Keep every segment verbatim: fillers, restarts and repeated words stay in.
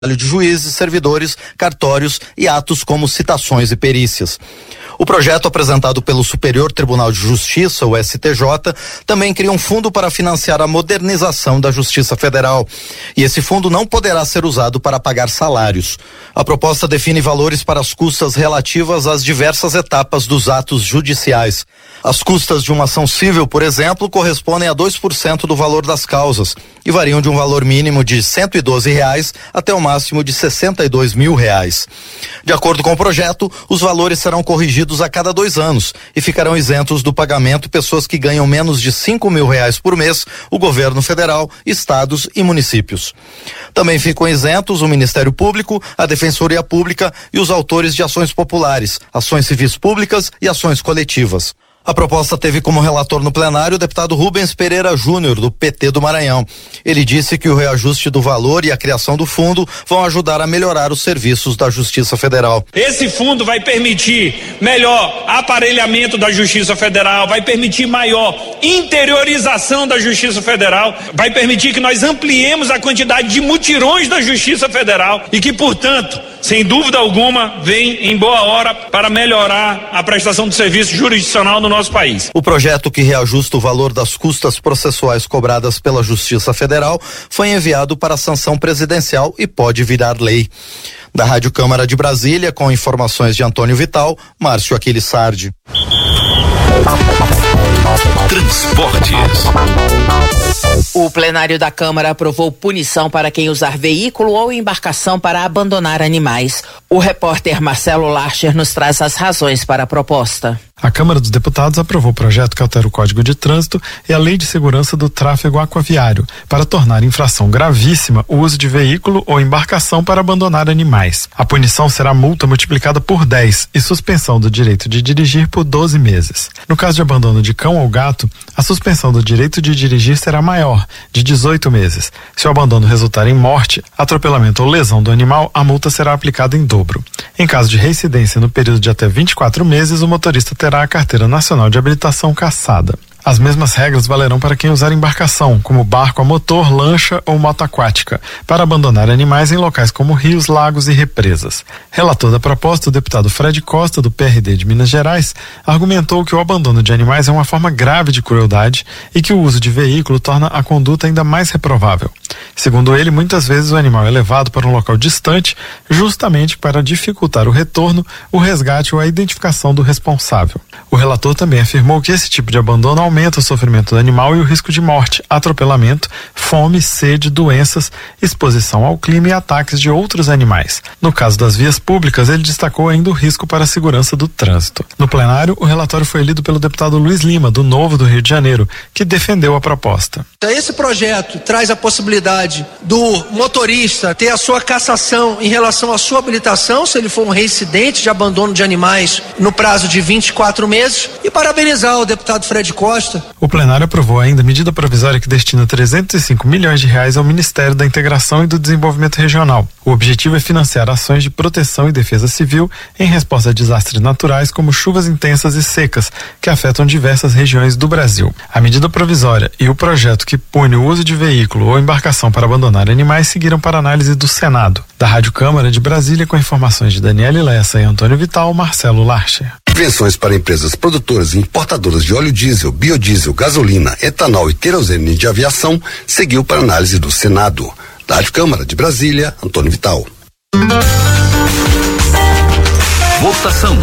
de juízes, servidores, cartórios e atos como citações e perícias. O projeto apresentado pelo Superior Tribunal de Justiça, o S T J, também cria um fundo para financiar a modernização da Justiça Federal. E esse fundo não poderá ser usado para pagar salários. A proposta define valores para as custas relativas às diversas etapas dos atos judiciais. As custas de uma ação civil, por exemplo, correspondem a dois por cento do valor das causas e variam de um valor mínimo de cento e doze reais até o máximo de sessenta e dois mil reais. De acordo com o projeto, os valores serão corrigidos a cada dois anos e ficarão isentos do pagamento pessoas que ganham menos de cinco mil reais por mês, o governo federal, estados e municípios. Também ficam isentos o Ministério Público, a Defensoria Pública e os autores de ações populares, ações civis públicas e ações coletivas. A proposta teve como relator no plenário o deputado Rubens Pereira Júnior, do P T do Maranhão. Ele disse que o reajuste do valor e a criação do fundo vão ajudar a melhorar os serviços da Justiça Federal. Esse fundo vai permitir melhor aparelhamento da Justiça Federal, vai permitir maior interiorização da Justiça Federal, vai permitir que nós ampliemos a quantidade de mutirões da Justiça Federal e que, portanto, sem dúvida alguma, vem em boa hora para melhorar a prestação de serviço jurisdicional no nosso país. O projeto que reajusta o valor das custas processuais cobradas pela Justiça Federal foi enviado para a sanção presidencial e pode virar lei. Da Rádio Câmara de Brasília, com informações de Antônio Vital, Márcio Aquiles Sardi. Transportes. O plenário da Câmara aprovou punição para quem usar veículo ou embarcação para abandonar animais. O repórter Marcelo Larcher nos traz as razões para a proposta. A Câmara dos Deputados aprovou o projeto que altera o Código de Trânsito e a Lei de Segurança do Tráfego Aquaviário para tornar infração gravíssima o uso de veículo ou embarcação para abandonar animais. A punição será multa multiplicada por dez e suspensão do direito de dirigir por doze meses. No caso de abandono de cão ou gato, a suspensão do direito de dirigir será maior, de dezoito meses. Se o abandono resultar em morte, atropelamento ou lesão do animal, a multa será aplicada em dobro. Em caso de reincidência no período de até vinte e quatro meses, o motorista terá a Carteira Nacional de Habilitação cassada. As mesmas regras valerão para quem usar embarcação, como barco a motor, lancha ou moto aquática, para abandonar animais em locais como rios, lagos e represas. Relator da proposta, o deputado Fred Costa, do P R D de Minas Gerais, argumentou que o abandono de animais é uma forma grave de crueldade e que o uso de veículo torna a conduta ainda mais reprovável. Segundo ele, muitas vezes o animal é levado para um local distante justamente para dificultar o retorno, o resgate ou a identificação do responsável. O relator também afirmou que esse tipo de abandono aumenta o sofrimento do animal e o risco de morte, atropelamento, fome, sede, doenças, exposição ao clima e ataques de outros animais. No caso das vias públicas, ele destacou ainda o risco para a segurança do trânsito. No plenário, o relatório foi lido pelo deputado Luiz Lima, do Novo do Rio de Janeiro, que defendeu a proposta. Esse projeto traz a possibilidade do motorista ter a sua cassação em relação à sua habilitação, se ele for um reincidente de abandono de animais no prazo de vinte e quatro meses, e parabenizar o deputado Fred Costa. O plenário aprovou ainda medida provisória que destina trezentos e cinco milhões de reais ao Ministério da Integração e do Desenvolvimento Regional. O objetivo é financiar ações de proteção e defesa civil em resposta a desastres naturais como chuvas intensas e secas que afetam diversas regiões do Brasil. A medida provisória e o projeto que pune o uso de veículo ou embarcação para abandonar animais seguiram para análise do Senado. Da Rádio Câmara de Brasília, com informações de Daniele Lessa e Antônio Vital, Marcelo Larcher. Subvenções para empresas produtoras e importadoras de óleo diesel, biodiesel, gasolina, etanol e querosene de aviação seguiu para análise do Senado. Da Rádio Câmara de Brasília, Antônio Vital. Votação.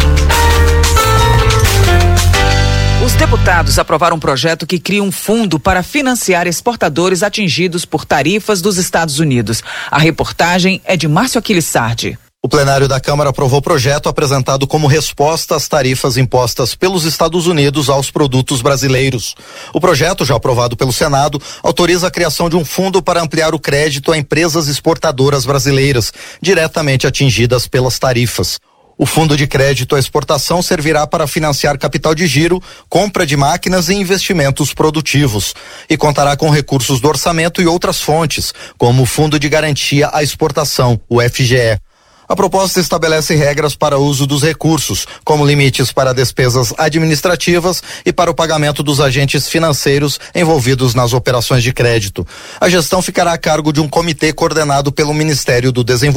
Os deputados aprovaram um projeto que cria um fundo para financiar exportadores atingidos por tarifas dos Estados Unidos. A reportagem é de Márcio Aquiles Sardi. O plenário da Câmara aprovou o projeto apresentado como resposta às tarifas impostas pelos Estados Unidos aos produtos brasileiros. O projeto, já aprovado pelo Senado, autoriza a criação de um fundo para ampliar o crédito a empresas exportadoras brasileiras, diretamente atingidas pelas tarifas. O Fundo de Crédito à Exportação servirá para financiar capital de giro, compra de máquinas e investimentos produtivos. E contará com recursos do orçamento e outras fontes, como o Fundo de Garantia à Exportação, o F G E. A proposta estabelece regras para o uso dos recursos, como limites para despesas administrativas e para o pagamento dos agentes financeiros envolvidos nas operações de crédito. A gestão ficará a cargo de um comitê coordenado pelo Ministério do Desenvolvimento.